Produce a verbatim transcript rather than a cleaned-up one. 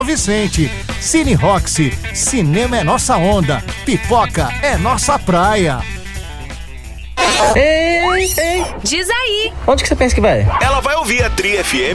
Vicente. Cine Roxy, cinema é nossa onda, pipoca é nossa praia. Ei, ei, diz aí. Onde que você pensa que vai? Ela vai ouvir a Tri F M.